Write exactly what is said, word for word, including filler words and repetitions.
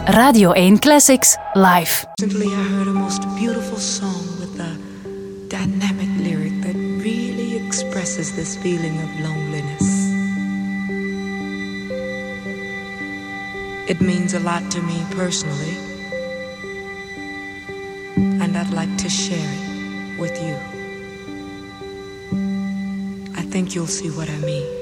Radio één Classics live. Recently I heard a most beautiful song with a dynamic lyric that really expresses this feeling of loneliness. It means a lot to me personally, and I'd like to share it with you. I think you'll see what I mean.